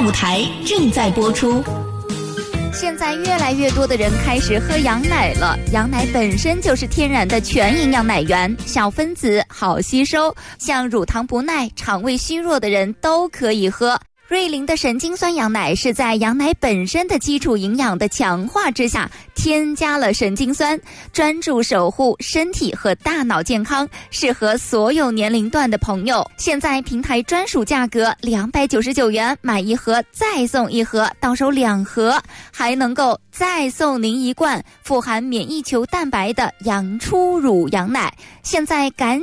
舞台正在播出。 现在越来越多的人开始喝羊奶了，羊奶本身就是天然的全营养奶源，小分子好吸收，像乳糖不耐、肠胃虚弱的人都可以喝。瑞麟的神经酸羊奶是在羊奶本身的基础营养的强化之下，添加了神经酸，专注守护身体和大脑健康，适合所有年龄段的朋友。现在平台专属价格299元，买一盒再送一盒，到手2盒，还能够再送您1罐富含免疫球蛋白的羊初乳羊奶。现在赶